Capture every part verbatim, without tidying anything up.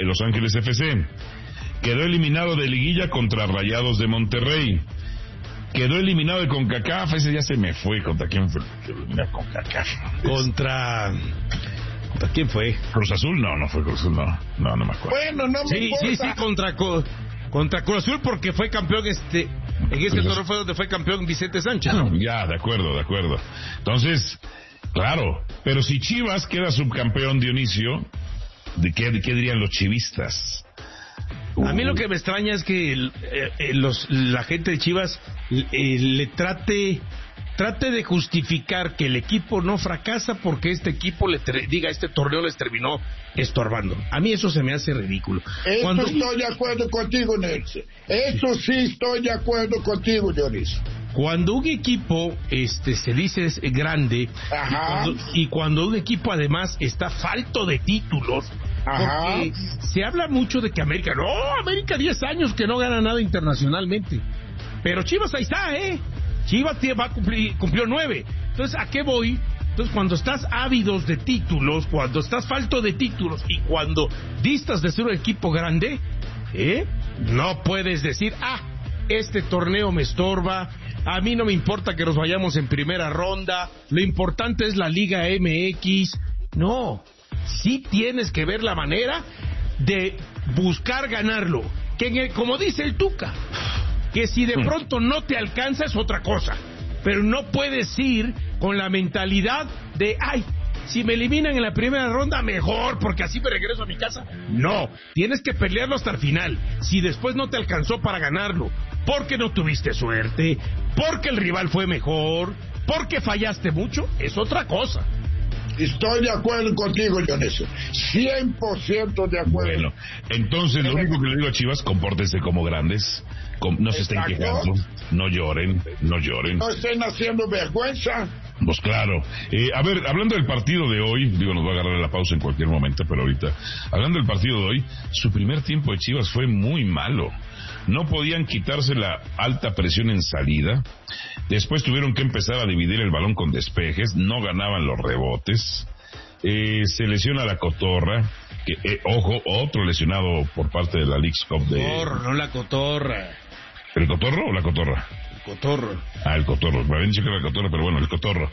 Los Ángeles F C. Quedó eliminado de liguilla contra Rayados de Monterrey. Quedó eliminado de CONCACAF, ese ya se me fue. ¿Contra quién fue? CONCACAF. Contra... ¿Contra quién fue? Cruz Azul, no, no fue Cruz Azul, no. No, no me acuerdo. Bueno, no me Sí, importa. sí, sí, contra... Contra Cruz Azul porque fue campeón este... En este torneo fue donde fue campeón Vicente Sánchez, ¿no? Ya, de acuerdo, de acuerdo. Entonces, claro, pero si Chivas queda subcampeón, Dionisio, ¿de qué, de qué dirían los chivistas? A mí lo que me extraña es que el, eh, los, la gente de Chivas eh, le trate trate de justificar que el equipo no fracasa porque este equipo le tre- diga este torneo les terminó estorbando. A mí eso se me hace ridículo. Eso Cuando... estoy de acuerdo contigo, Nelson. Eso sí estoy de acuerdo contigo, Dionisio. Cuando un equipo este se dice es grande Ajá. y cuando, y cuando un equipo además está falto de títulos, Ajá. porque se habla mucho de que América, no, América diez años que no gana nada internacionalmente, pero Chivas ahí está, ¿eh? Chivas va a cumplir, cumplió nueve. Entonces, ¿a qué voy? Entonces, cuando estás ávidos de títulos, cuando estás falto de títulos y cuando distas de ser un equipo grande, ¿eh? No puedes decir, ah, este torneo me estorba, a mí no me importa que nos vayamos en primera ronda, lo importante es la Liga M X. No, sí tienes que ver la manera de buscar ganarlo. Que en el, como dice el Tuca, que si de pronto no te alcanza es otra cosa, pero no puedes ir con la mentalidad de, ay, si me eliminan en la primera ronda, mejor, porque así me regreso a mi casa. No, tienes que pelearlo hasta el final. Si después no te alcanzó para ganarlo, porque no tuviste suerte, porque el rival fue mejor, porque fallaste mucho, es otra cosa. Estoy de acuerdo contigo, Dionisio. cien por ciento de acuerdo. Bueno, entonces lo único que le digo a Chivas, compórtense como grandes, com- no se estén Exacto. quejando, no lloren, no lloren. No estén haciendo vergüenza. Pues claro. Eh, a ver, hablando del partido de hoy, digo, nos va a agarrar la pausa en cualquier momento, pero ahorita, hablando del partido de hoy, su primer tiempo de Chivas fue muy malo. No podían quitarse la alta presión en salida. Después tuvieron que empezar a dividir el balón con despejes. No ganaban los rebotes. Eh, se lesiona la Cotorra. Que, eh, ojo, otro lesionado por parte de la Leagues Cup de... Cotorro, no la Cotorra. ¿El Cotorro o la Cotorra? Cotorro. Ah, el Cotorro. Me habían dicho que era el Cotorro, pero bueno, el Cotorro.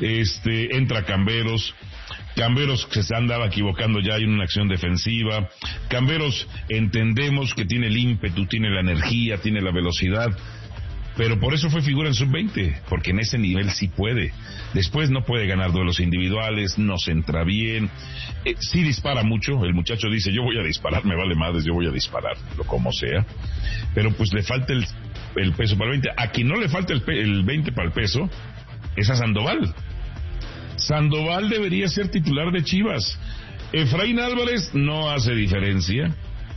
Este, entra Camberos. Camberos que se andaba equivocando ya en una acción defensiva. Camberos, entendemos que tiene el ímpetu, tiene la energía, tiene la velocidad, pero por eso fue figura en sub veinte, porque en ese nivel sí puede. Después no puede ganar duelos individuales, no se entra bien, eh, sí dispara mucho, el muchacho dice, yo voy a disparar, me vale madres, yo voy a disparar, lo como sea, pero pues le falta el, el peso para el veinte. A quien no le falta el, pe- el veinte para el peso, es a Sandoval. Sandoval debería ser titular de Chivas. Efraín Álvarez no hace diferencia.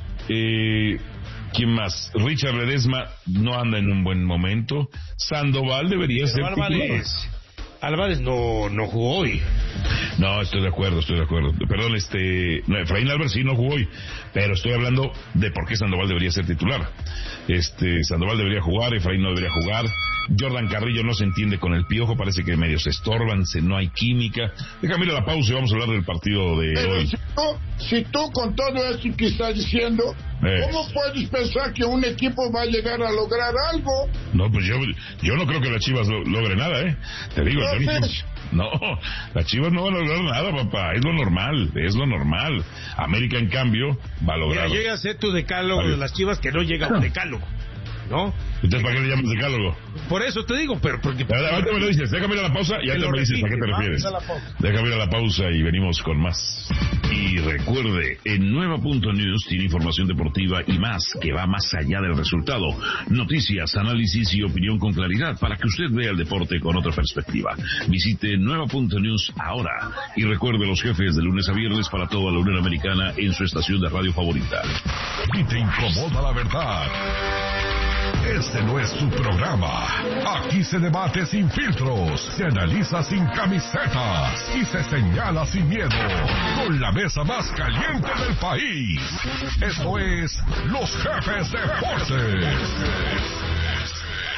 Eh, ¿Quién más? Richard Ledesma no anda en un buen momento. Sandoval debería Pero ser Álvarez, titular. Álvarez no, no jugó hoy. No, estoy de acuerdo, estoy de acuerdo. Perdón, este, no, Efraín Álvarez sí no jugó hoy, pero estoy hablando de por qué Sandoval debería ser titular. Este, Sandoval debería jugar, Efraín no debería jugar. Jordan Carrillo no se entiende con el Piojo, parece que medio se estorban, se, no hay química. Déjame ir a la pausa y vamos a hablar del partido de Pero hoy. si tú, si tú con todo esto que estás diciendo, Eh. ¿cómo puedes pensar que un equipo va a llegar a lograr algo? No, pues yo, yo no creo que las Chivas lo, logre nada, ¿eh? Te digo, Entonces- Antonio, no, las Chivas no van a lograr nada, papá, es lo normal, es lo normal. América, en cambio, va a lograr. Mira, llega a ser tu decálogo Vale. de las Chivas que no llega a un decálogo, ¿no? Entonces, ¿para qué le llamas decálogo? Por eso te digo, pero porque... A ver, ahorita me lo dices, déjame ir a la pausa y Te ahorita lo me dices a qué te repite, refieres. vamos a la pausa. Déjame ir a la pausa y venimos con más. Y recuerde, en Nueva Punto News tiene información deportiva y más que va más allá del resultado. Noticias, análisis y opinión con claridad para que usted vea el deporte con otra perspectiva. Visite Nueva Punto News ahora y recuerde los jefes de lunes a viernes para toda la Unión Americana en su estación de radio favorita. Y te incomoda la verdad. Este no es su programa. Aquí se debate sin filtros, se analiza sin camisetas y se señala sin miedo. Con la mesa más caliente del país. Esto es Los Jefes Deportes.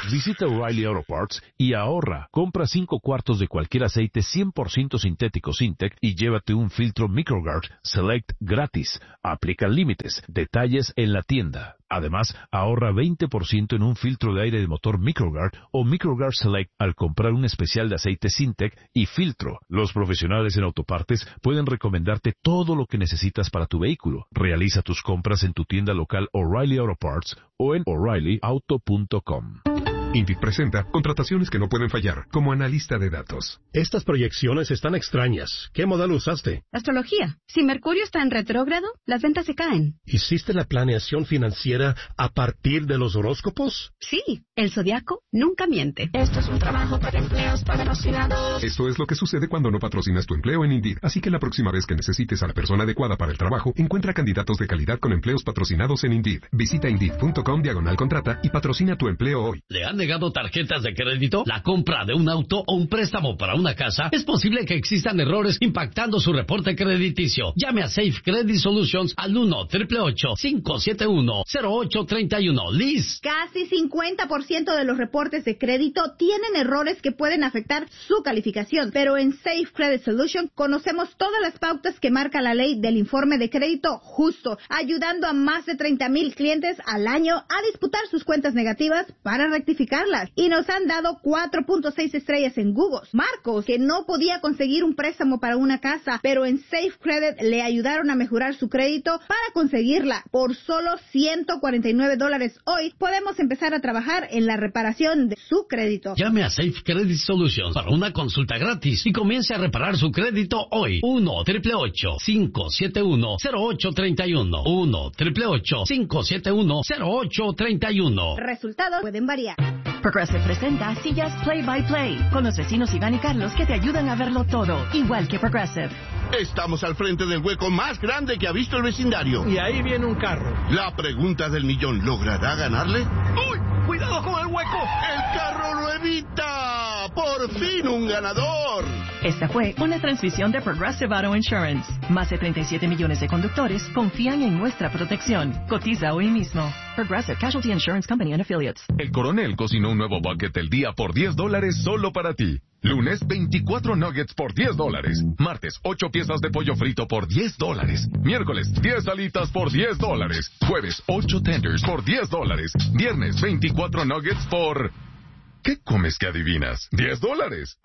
Visita O'Reilly Auto Parts y ahorra. Compra cinco cuartos de cualquier aceite cien por ciento sintético Syntec y llévate un filtro Microguard Select gratis. Aplica límites. Detalles en la tienda. Además, ahorra veinte por ciento en un filtro de aire de motor Microguard o Microguard Select al comprar un especial de aceite Syntec y filtro. Los profesionales en autopartes pueden recomendarte todo lo que necesitas para tu vehículo. Realiza tus compras en tu tienda local O'Reilly Auto Parts o en O'Reilly Auto punto com. Indeed presenta contrataciones que no pueden fallar, como analista de datos. Estas proyecciones están extrañas. ¿Qué modelo usaste? Astrología. Si Mercurio está en retrógrado, las ventas se caen. ¿Hiciste la planeación financiera a partir de los horóscopos? Sí, el zodiaco nunca miente. Esto es un trabajo para empleos patrocinados. Esto es lo que sucede cuando no patrocinas tu empleo en Indeed. Así que la próxima vez que necesites a la persona adecuada para el trabajo, encuentra candidatos de calidad con empleos patrocinados en Indeed. Visita Indeed punto com diagonal contrata y patrocina tu empleo hoy. ¿Le han negado tarjetas de crédito, la compra de un auto o un préstamo para una casa? Es posible que existan errores impactando su reporte crediticio. Llame a Safe Credit Solutions al uno, ocho ocho ocho, cinco siete uno, cero ocho tres uno. Liz. Casi cincuenta por ciento de los reportes de crédito tienen errores que pueden afectar su calificación, pero en Safe Credit Solutions conocemos todas las pautas que marca la ley del informe de crédito justo, ayudando a más de treinta mil clientes al año a disputar sus cuentas negativas para rectificarlas. Y nos han dado cuatro punto seis estrellas en Google. Marcos, que no podía conseguir un préstamo para una casa, pero en Safe Credit le ayudaron a mejorar su crédito para conseguirla. Por solo ciento cuarenta y nueve dólares hoy, podemos empezar a trabajar en la reparación de su crédito. Llame a Safe Credit Solutions para una consulta gratis y comience a reparar su crédito hoy. uno, ocho ocho ocho, cinco siete uno, cero ocho tres uno. uno, ocho ocho ocho, cinco siete uno, cero ocho tres uno. Resultados pueden variar. Progressive presenta Sillas Play by Play, con los vecinos Iván y Carlos que te ayudan a verlo todo, igual que Progressive. Estamos al frente del hueco más grande que ha visto el vecindario. Y ahí viene un carro. La pregunta del millón, ¿logrará ganarle? ¡Uy! ¡Cuidado con el hueco! ¡El carro lo evita! ¡Por fin un ganador! Esta fue una transmisión de Progressive Auto Insurance. Más de treinta y siete millones de conductores confían en nuestra protección. Cotiza hoy mismo. Progressive Casualty Insurance Company and Affiliates. El Coronel cocinó un nuevo bucket del día por diez dólares solo para ti. Lunes, veinticuatro nuggets por diez dólares. Martes, ocho piezas de pollo frito por diez dólares. Miércoles, diez alitas por diez dólares. Jueves, ocho tenders por diez dólares. Viernes, veinticuatro nuggets por... ¿Qué comes que adivinas? ¡diez dólares!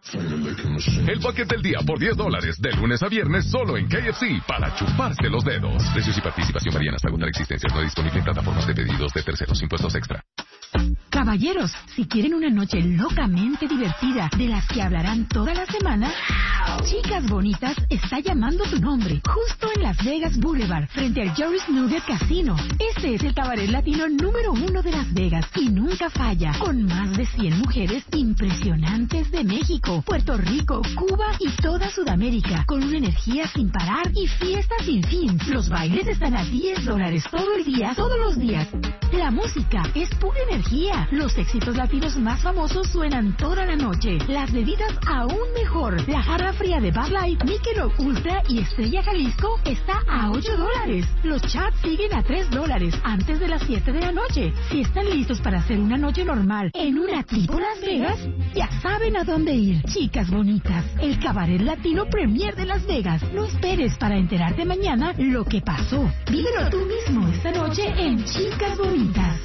El paquete del día por diez dólares, de lunes a viernes, solo en K F C, para chuparse los dedos. Precios y participación varían hasta agotar existencias. No disponible en plataformas de pedidos de terceros. Impuestos extra. Caballeros, si quieren una noche locamente divertida, de las que hablarán toda la semana, Chicas Bonitas está llamando tu nombre, justo en Las Vegas Boulevard, frente al Joris Nugget Casino. Este es el cabaret latino número uno de Las Vegas y nunca falla, con más de cien mujeres impresionantes de México, Puerto Rico, Cuba y toda Sudamérica, con una energía sin parar y fiestas sin fin. Los bailes están a diez dólares todo el día, todos los días. La música es pura energía. Los éxitos latinos más famosos suenan toda la noche. Las bebidas aún mejor. La jarra fría de Bud Light, Michelob Ultra y Estrella Jalisco está a ocho dólares. Los chats siguen a tres dólares antes de las siete de la noche. Si están listos para hacer una noche normal en una tipo Las Vegas, ya saben a dónde ir. Chicas Bonitas, el cabaret latino premier de Las Vegas. No esperes para enterarte mañana lo que pasó. Vívelo tú mismo esta noche en Chicas Bonitas.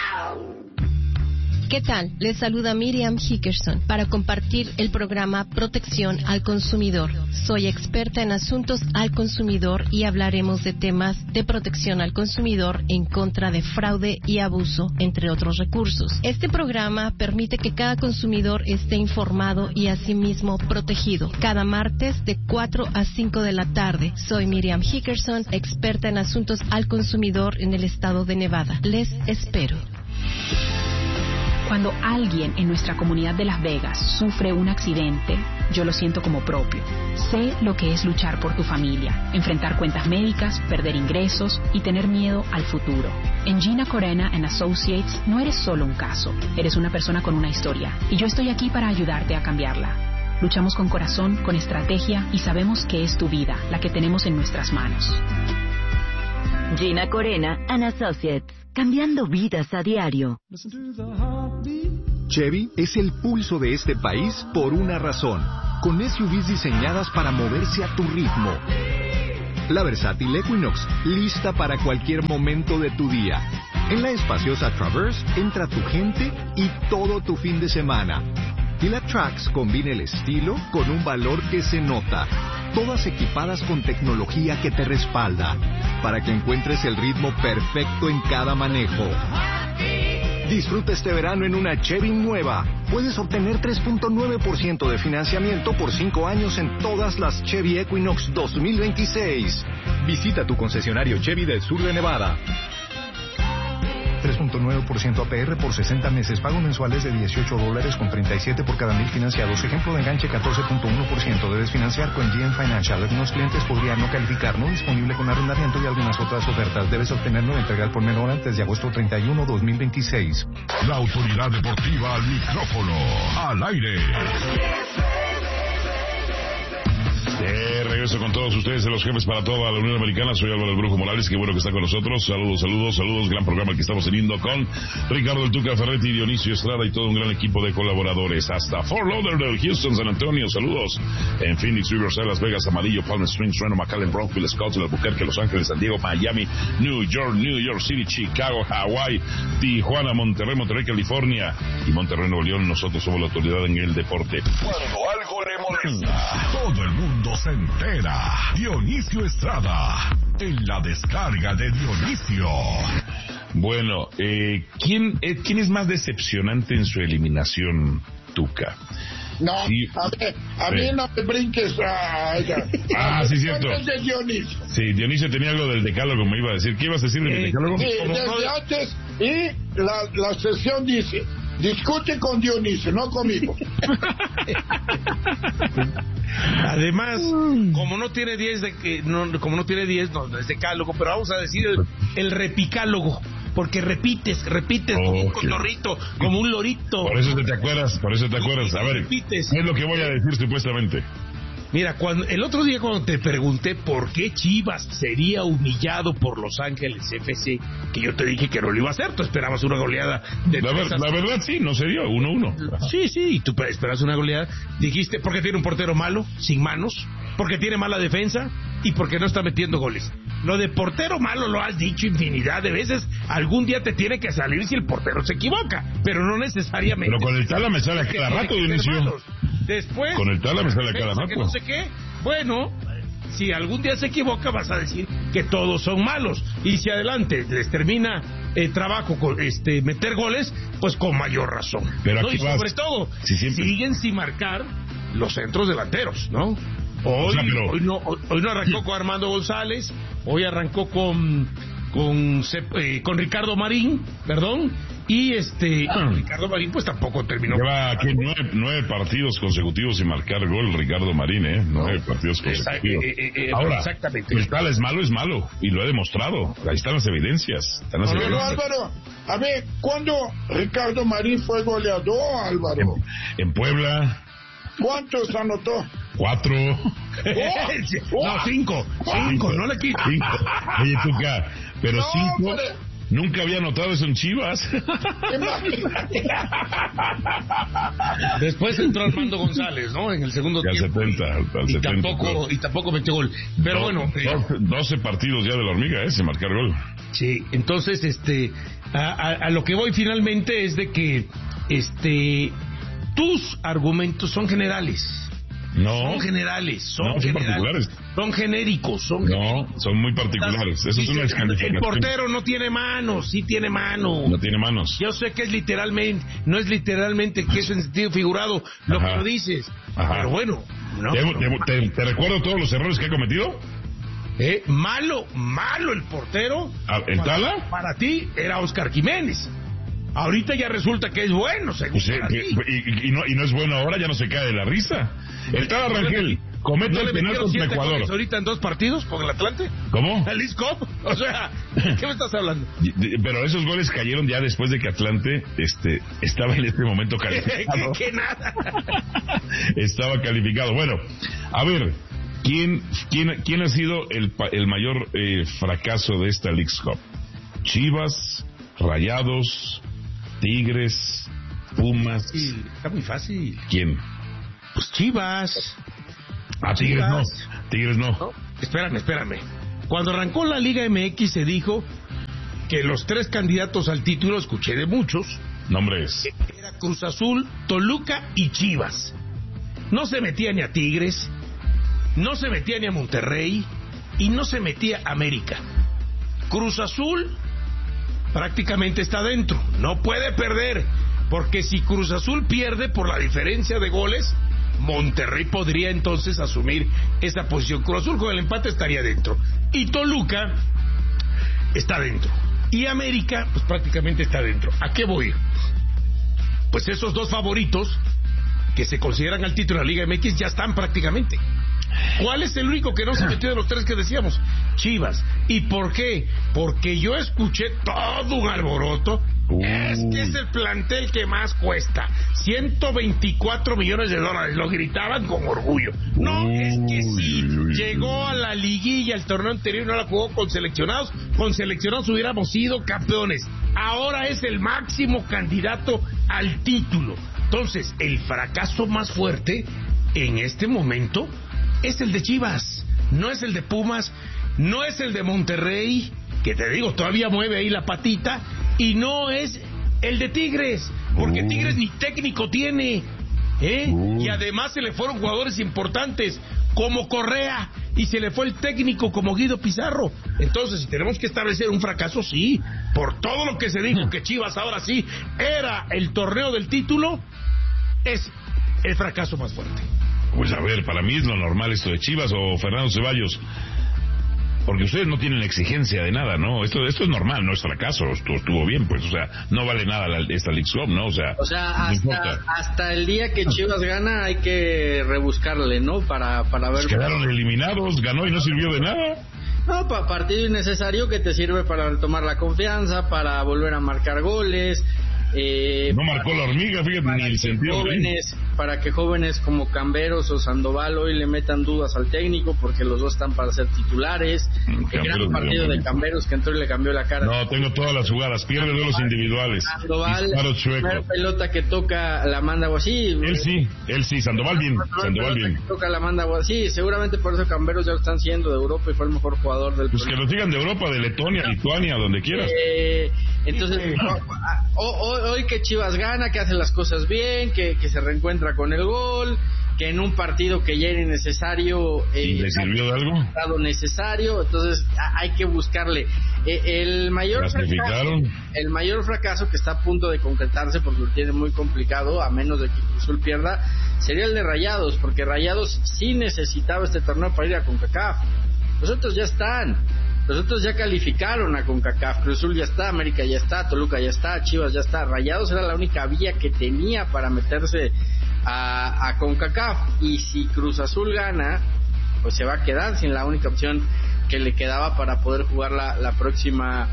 ¿Qué tal? Les saluda Miriam Hickerson para compartir el programa Protección al Consumidor. Soy experta en asuntos al consumidor y hablaremos de temas de protección al consumidor en contra de fraude y abuso, entre otros recursos. Este programa permite que cada consumidor esté informado y asimismo protegido. Cada martes de cuatro a cinco de la tarde. Soy Miriam Hickerson, experta en asuntos al consumidor en el estado de Nevada. Les espero. Cuando alguien en nuestra comunidad de Las Vegas sufre un accidente, yo lo siento como propio. Sé lo que es luchar por tu familia, enfrentar cuentas médicas, perder ingresos y tener miedo al futuro. En Gina Corena and Associates no eres solo un caso, eres una persona con una historia y yo estoy aquí para ayudarte a cambiarla. Luchamos con corazón, con estrategia y sabemos que es tu vida la que tenemos en nuestras manos. Gina Corena and Associates, cambiando vidas a diario. Chevy es el pulso de este país por una razón, con S U Vs diseñadas para moverse a tu ritmo. La versátil Equinox, lista para cualquier momento de tu día. En la espaciosa Traverse entra tu gente y todo tu fin de semana. Y la Trax combina el estilo con un valor que se nota. Todas equipadas con tecnología que te respalda, para que encuentres el ritmo perfecto en cada manejo. Disfruta este verano en una Chevy nueva. Puedes obtener tres punto nueve por ciento de financiamiento por cinco años en todas las Chevy Equinox dos mil veintiséis. Visita tu concesionario Chevy del sur de Nevada. tres punto nueve por ciento A P R por sesenta meses. Pago mensuales de dieciocho dólares con treinta y siete por cada mil financiados. Ejemplo de enganche catorce punto uno por ciento. Debes financiar con G M Financial. Algunos clientes podrían no calificar. No disponible con arrendamiento y algunas otras ofertas. Debes obtenerlo entregar por menor antes de agosto treinta y uno, dos mil veintiséis. La autoridad deportiva al micrófono. Al aire. Eh, regreso con todos ustedes de los jefes para toda la Unión Americana. Soy Álvaro el Brujo Morales, qué bueno que está con nosotros. Saludos, saludos, saludos. Gran programa que estamos teniendo con Ricardo El Tuca Ferretti, Dionisio Estrada y todo un gran equipo de colaboradores. Hasta Fort Lauderdale, Houston, San Antonio, saludos. En Phoenix, Riverside, Las Vegas, Amarillo, Palm Springs, Reno, McAllen, Brownsville, Scottsdale, Albuquerque, Los Ángeles, San Diego, Miami, New York, New York City, Chicago, Hawaii, Tijuana, Monterrey, Monterrey, California y Monterrey, Nuevo León. Nosotros somos la autoridad en el deporte. Cuando algo le molesta, todo el mundo se entera. Dionisio Estrada, en la descarga de Dionisio. Bueno, eh, ¿quién, eh, ¿quién es más decepcionante en su eliminación, Tuca? No, Sí. a ver, a mí Eh. no me brinques a... Ah, sí, cierto. De Dionisio. Sí, Dionisio tenía algo del decálogo, me iba a decir. ¿Qué ibas a decir del decálogo? Sí, desde antes, y la, la sesión dice, discute con Dionisio, no conmigo. Además, como no tiene diez de que no, como no tiene diez, no, no es decálogo, pero vamos a decir el, el repicálogo, porque repites, repites Oh, como un ok. cotorrito, como un lorito. Por eso te acuerdas, por eso te acuerdas. A ver, Repites. ¿qué es lo que voy a decir supuestamente? Mira, cuando el otro día cuando te pregunté por qué Chivas sería humillado por Los Ángeles F C, que yo te dije que no lo iba a hacer, tú esperabas una goleada de La, ver- tres a- la verdad sí, no se dio, uno uno. Sí, sí, y tú esperas una goleada. Dijiste, porque tiene un portero malo, sin manos, porque tiene mala defensa y porque no está metiendo goles. Lo de portero malo lo has dicho infinidad de veces. Algún día te tiene que salir si el portero se equivoca, pero no necesariamente. Pero con el Tala me sale a cada rato, Tiene que ser Dionisio. malos. Después, Con el Tala me sale a cada defensa, que rato. no sé qué. Bueno, si algún día se equivoca vas a decir que todos son malos, y si adelante les termina el trabajo con este meter goles, pues con mayor razón. Pero ¿no? aquí Y vas. sobre todo Si siempre- siguen sin marcar los centros delanteros, ¿no? Hoy, O sea, pero- hoy no hoy, hoy no arrancó con Armando González, hoy arrancó con con Cep- eh, con Ricardo Marín, perdón, y este Ricardo Marín pues tampoco terminó. Lleva aquí nueve, nueve partidos consecutivos sin marcar gol Ricardo Marín, ¿eh? Nueve partidos consecutivos. eh, eh, eh, Ahora, exactamente. el Tala es malo, es malo, y lo he demostrado. Ahí están las evidencias. Están las Pero evidencias. Álvaro, a ver, ¿cuándo Ricardo Marín fue goleador, Álvaro? En Puebla, ¿Cuántos anotó? cuatro. No, cinco, cinco, no le quito. Cinco. Oye, Tuca, pero No, cinco. hombre. Nunca había notado eso en Chivas. Imagínate. Después entró Armando González, ¿no? En el segundo Y al tiempo. setenta, al y setenta, tampoco claro. y tampoco metió gol. Pero Do- bueno, eh, do- doce partidos ya de la hormiga, ¿eh? Sin marcar gol. sí, entonces este a, a- a lo que voy finalmente es de que este tus argumentos son generales. No. Son generales, son, No, son generales, particulares. son genéricos, son No, son muy particulares. Eso es Dice, una el descalificación. portero no tiene manos, sí tiene mano. No tiene manos. Yo sé que es literalmente, no es literalmente que es en sentido figurado lo Ajá. que lo dices, Ajá. pero bueno, no. ¿Te, te- te- te recuerdo todos los errores que ha cometido? Eh, malo, malo el portero. Ah, ¿el Para- Tala? Para ti era Oscar Jiménez. Ahorita ya resulta que es bueno, según Pues, eh, para que- ti. y, y no, y no es bueno ahora, ya no se cae de la risa. El Tala Rangel comete ¿No el le penal metieron contra siete Ecuador. goles ahorita en dos partidos con el Atlante? ¿Cómo? ¿El League Cup? O sea, ¿qué me estás hablando? Y- de- Pero esos goles cayeron ya después de que Atlante este, estaba en este momento calificado. que, que nada. Estaba calificado. Bueno, a ver, ¿quién, quién, quién ha sido el, pa- el mayor eh, fracaso de esta Leagues Cup? Chivas, Rayados, Tigres, Pumas. Sí, está muy fácil. ¿Quién? Pues Chivas. Ah, Tigres Chivas. no. Tigres no. no. Espérame, espérame. Cuando arrancó la Liga M X se dijo que los tres candidatos al título, escuché de muchos, nombres, era Cruz Azul, Toluca y Chivas. No se metía ni a Tigres, no se metía ni a Monterrey y no se metía a América. Cruz Azul prácticamente está dentro, no puede perder, porque si Cruz Azul pierde por la diferencia de goles, Monterrey podría entonces asumir esa posición. Cruz Azul con el empate estaría dentro y Toluca está dentro y América pues prácticamente está dentro. ¿A qué voy? Pues esos dos favoritos que se consideran al título de la Liga M X ya están prácticamente. ¿Cuál es el único que no se metió de los tres que decíamos? Chivas. ¿Y por qué? Porque yo escuché todo un alboroto. Uh. Es que es el plantel que más cuesta. ciento veinticuatro millones de dólares. Lo gritaban con orgullo. No, uh. es que sí. Llegó a la liguilla el torneo anterior y no la jugó con seleccionados. Con seleccionados hubiéramos sido campeones. Ahora es el máximo candidato al título. Entonces, el fracaso más fuerte en este momento es el de Chivas, no es el de Pumas, no es el de Monterrey, que te digo, todavía mueve ahí la patita, y no es el de Tigres, porque uh. Tigres ni técnico tiene, ¿eh? Uh. Y además se le fueron jugadores importantes, como Correa, y se le fue el técnico como Guido Pizarro. Entonces, si tenemos que establecer un fracaso, sí, por todo lo que se dijo que Chivas ahora sí era el torneo del título, es el fracaso más fuerte. Pues a ver, para mí es lo normal esto de Chivas o Fernando Ceballos, porque ustedes no tienen exigencia de nada, ¿no? Esto esto es normal, no es fracaso, estuvo, estuvo bien, pues, o sea, no vale nada la, esta League Cup, ¿no? O sea, o sea no hasta, hasta el día que Chivas gana hay que rebuscarle, ¿no? Para, para ver... Pues quedaron eliminados, ganó y no sirvió de nada. No, pa- partido innecesario que te sirve para retomar la confianza, para volver a marcar goles... Eh, no marcó la hormiga, fíjate, ni el sentido. Jóvenes, para que jóvenes como Camberos o Sandoval hoy le metan dudas al técnico, porque los dos están para ser titulares. Mm, el gran partido de Camberos que entró y le cambió la cara. No, tengo todas las jugadas, pierde de los individuales. Sandoval, la primera pelota que toca la manda así. Él sí, él sí, Sandoval bien, Sandoval bien. Que toca la manda así, seguramente por eso Camberos ya lo están siendo de Europa y fue el mejor jugador del Pues torneo. Que lo sigan de Europa, de Letonia, Lituania, donde quieras. Eh, entonces, hoy, hoy que Chivas gana, que hace las cosas bien, que, que se reencuentra con el gol, que en un partido que ya era innecesario, eh, ¿le sirvió de algo? Estado necesario, entonces a, hay que buscarle. Eh, el mayor fracaso, el mayor fracaso que está a punto de concretarse, porque lo tiene muy complicado, a menos de que Cruz Azul pierda, sería el de Rayados, porque Rayados sí necesitaba este torneo para ir a CONCACAF. Los otros ya están. Los otros ya calificaron a CONCACAF. Cruz Azul ya está, América ya está, Toluca ya está, Chivas ya está. Rayados era la única vía que tenía para meterse a, a CONCACAF. Y si Cruz Azul gana, pues se va a quedar sin la única opción que le quedaba para poder jugar la, la próxima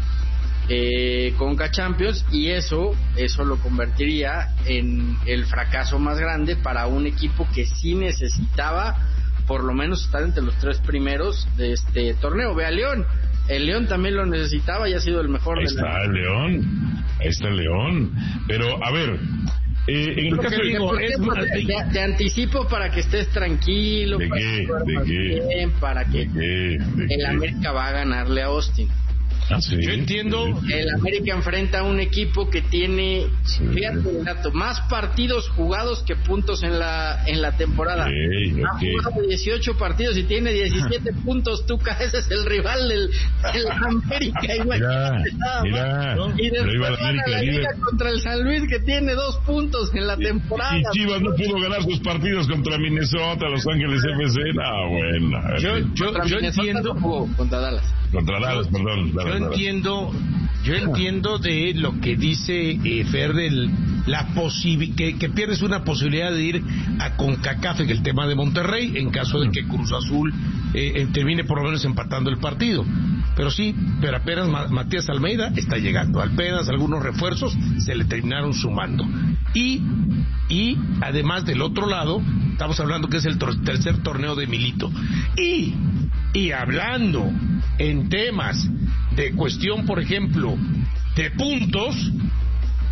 eh, Conca Champions. Y eso, eso lo convertiría en el fracaso más grande para un equipo que sí necesitaba por lo menos estar entre los tres primeros de este torneo. Ve a León, el León también lo necesitaba y ha sido el mejor. Ahí de está la... el León, ahí está el León, pero a ver, eh, en el caso de... Digo, es, te, te anticipo para que estés tranquilo, ¿de para qué? que ¿De qué? bien, para que ¿De qué? ¿De el qué? América va a ganarle a Austin. ¿Ah, sí? Yo entiendo. El América enfrenta a un equipo que tiene, sí, fíjate el dato, más partidos jugados que puntos en la en la temporada. Okay, ha okay. jugado dieciocho partidos y tiene diecisiete puntos. Tuca, ese es el rival del, del América. Igual mira, mira, ¿no? Y después la América, la Liga contra el San Luis, que tiene dos puntos en la temporada. Y Chivas no pudo ganar sus partidos contra Minnesota, Los Ángeles F C. No, bueno. Yo, yo, yo entiendo. No, contra Dallas. Contra Dallas, perdón. Yo Dallas, entiendo, yo entiendo de lo que dice eh, Fer del la posibi- que, que pierdes una posibilidad de ir a CONCACAF en el tema de Monterrey en caso de que Cruz Azul eh, termine por lo menos empatando el partido. Pero sí, pero apenas Ma- Matías Almeida está llegando, apenas algunos refuerzos se le terminaron sumando. Y y además del otro lado, estamos hablando que es el tor- tercer torneo de Milito. Y y hablando en temas de cuestión, por ejemplo, de puntos,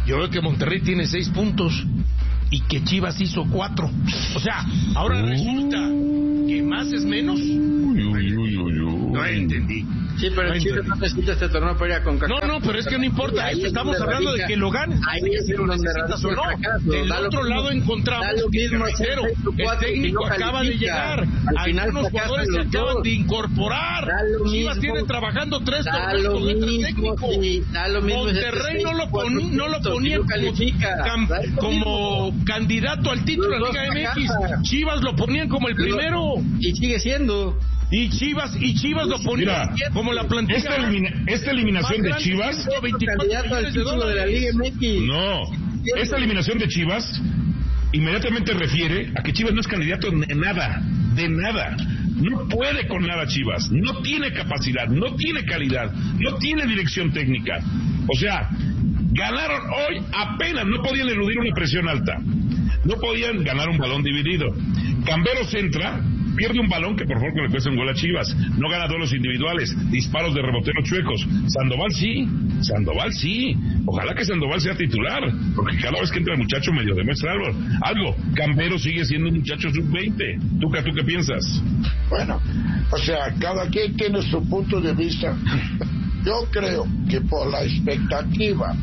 Yo veo que Monterrey tiene seis puntos y que Chivas hizo cuatro. O sea, ahora uh. resulta que más es menos. Uy, uy, uy, uy, uy. No entendí. Sí, pero no el Chivas no necesita este torneo para ir a CONCACAF. No, no, pero es que no importa. Ahí Estamos hablando radica, de que lo ganes. Ahí es si lo donde necesitas o no. fracaso. Del da otro mismo, lado encontramos da lo mismo que cero. El técnico no acaba de llegar. Al final algunos jugadores se acaban dos. de incorporar. Chivas mismo, tiene trabajando tres da lo torneos con mismo, técnico. Sí, da lo mismo Monterrey no lo, pon, no lo ponían no como, cam, como candidato al título de la Liga M X. Chivas lo ponían como el primero. Y sigue siendo. Y Chivas y Chivas lo ponía Mira, como la plantilla. Esta, elimina, esta eliminación de Chivas, candidato al título de la Liga M X. No, esta eliminación de Chivas inmediatamente refiere a que Chivas no es candidato de nada, de nada. No puede con nada Chivas, no tiene capacidad, no tiene calidad, no tiene dirección técnica. O sea, ganaron hoy apenas, no podían eludir una presión alta, no podían ganar un balón dividido. Camberos entra, pierde un balón que por favor que le cuesta un gol a Chivas, no gana duelos individuales, disparos de rebotero chuecos. Sandoval sí, Sandoval sí, ojalá que Sandoval sea titular, porque cada vez que entra el muchacho medio demuestra algo, algo. Camberos sigue siendo un muchacho sub veinte. Tuca, ¿tú qué piensas? Bueno, o sea, cada quien tiene su punto de vista. Yo creo que por la expectativa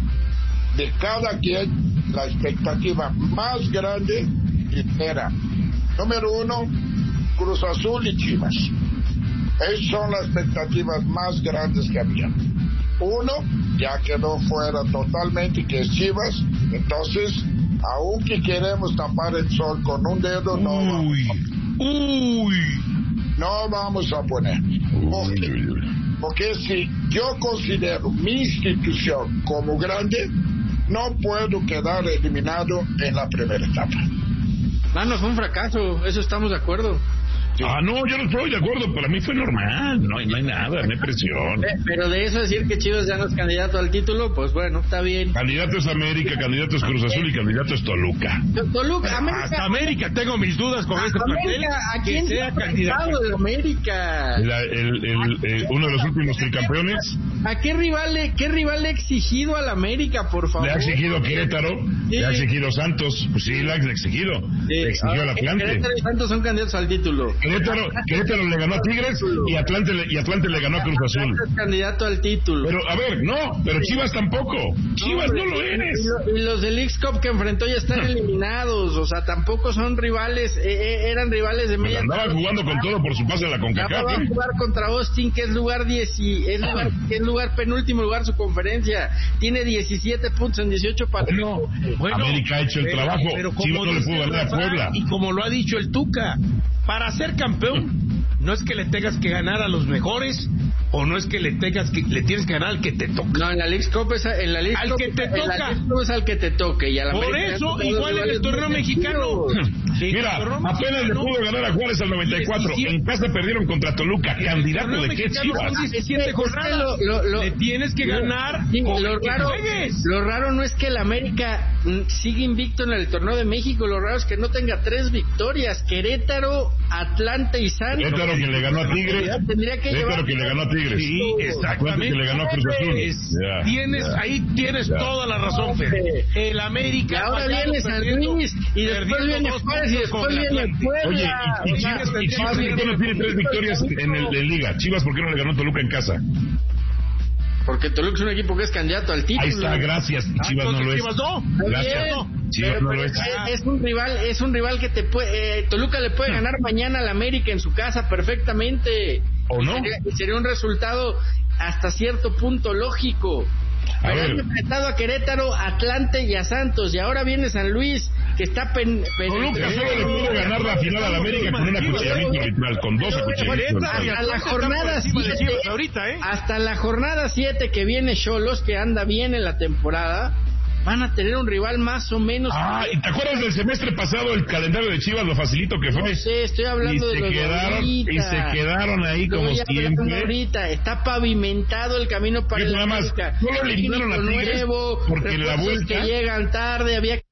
de cada quien, la expectativa más grande era, número uno, Cruz Azul y Chivas. Esas son las expectativas más grandes que había. Uno ya quedó fuera totalmente, que es Chivas. Entonces, aunque queremos tapar el sol con un dedo, no uy, vamos a, uy. no vamos a poner. Porque, porque si yo considero mi institución como grande, no puedo quedar eliminado en la primera etapa. Ah, no, fue un fracaso, eso estamos de acuerdo. Sí. Ah, no, yo no estoy de acuerdo, para mí fue normal, no hay, no hay nada, no hay presión. Pero de eso decir que Chivas ya no es candidato al título, pues bueno, está bien. Candidato es América, candidato es Cruz Azul y candidato es Toluca. Toluca, América. Hasta América, tengo mis dudas con este plantel. ¿A quién que sea candidato de América? La, el, el, el, uno de los últimos tricampeones. ¿A qué rival le, qué rival le ha exigido al América, por favor? Le ha exigido Querétaro, sí. Le ha exigido Santos, pues sí, le ha exigido. Sí. Le exigió al Atlante. Querétaro y Santos son candidatos al título. Querétaro, Querétaro le ganó a Tigres y Atlante le, y Atlante le ganó a Cruz Azul. Es candidato al título. Pero, a ver, no, pero Chivas tampoco. Chivas no, no lo eres. Y, lo, y los del X-Cup que enfrentó ya están eliminados. O sea, tampoco son rivales, eh, eh, eran rivales de media. Andaban jugando con todo por su pase a la CONCACAF. Van a jugar contra Austin, que es lugar diez y, es lugar, que es lugar penúltimo lugar su conferencia. Tiene diecisiete puntos en dieciocho partidos. Bueno, bueno, América ha hecho el pero, trabajo. Pero Chivas no le pudo ganar a Puebla. Y como lo ha dicho el Tuca, para ser campeón no es que le tengas que ganar a los mejores o no es que le tengas que le tienes que ganar al que te toque. No, en la Leagues Cup es en la Leagues al Cup, que te toca. En la Leagues Cup es al que te toque y a la por América eso igual en el torneo mexicano. Mira, apenas le pudo ganar a Juárez al noventa y cuatro. En casa perdieron contra Toluca. Candidato de qué Chivas. diecisiete jornadas. Lo, lo, le tienes que ganar. Sí, lo, raro, lo raro no es que el América siga invicto en el torneo de México. Lo raro es que no tenga tres victorias. Querétaro, Atlanta y Santos. Querétaro que le ganó a Tigres. Tendría que Querétaro que le ganó a Tigres. Sí, exactamente. Que le ganó a Cruz Azul. Yeah, tienes, yeah. Ahí tienes yeah. toda la razón, Fer. El América. Y ahora viene San Luis y después viene Juárez y después viene Puebla. Oye, ¿y, y Chivas, y Chivas por qué no tiene tres victorias en, el, en Liga? Chivas, ¿por qué no le ganó Toluca en casa? Porque Toluca es un equipo que es candidato al título. Ahí está, gracias. Chivas ah, no lo es. Chivas no. Gracias. No. Chivas pero, no pero lo es. Es un rival, es un rival que te puede. Eh, Toluca le puede ganar mañana al América en su casa perfectamente. ¿O no? Sería, sería un resultado hasta cierto punto lógico. A Pero han enfrentado a Querétaro, Atlante y a Santos. Y ahora viene San Luis, que está pen... pen Toluca solo le pudo ganar la final a la América con un acuchillamiento ritual, con dos acuchillamientos. Hasta la jornada siete, hasta la jornada siete que viene Xolos, que anda bien en la temporada, van a tener un rival más o menos. Ah, ¿y te acuerdas del semestre pasado el calendario de Chivas, lo facilito que fue? No sé, estoy hablando y de se los quedaron, ahorita. Y se quedaron ahí como siempre. Ahorita está pavimentado el camino para el América. No lo eliminaron a Tigres nuevo, porque en la vuelta que llegan tarde, había